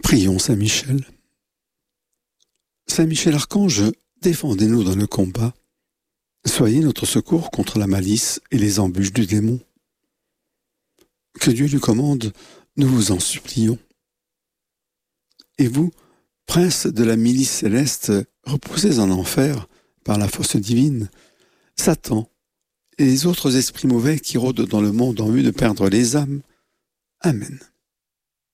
Prions Saint Michel. Saint Michel Archange, défendez-nous dans le combat. Soyez notre secours contre la malice et les embûches du démon. Que Dieu lui commande, nous vous en supplions. Et vous, prince de la milice céleste, repoussés en enfer par la force divine, Satan et les autres esprits mauvais qui rôdent dans le monde en vue de perdre les âmes. Amen.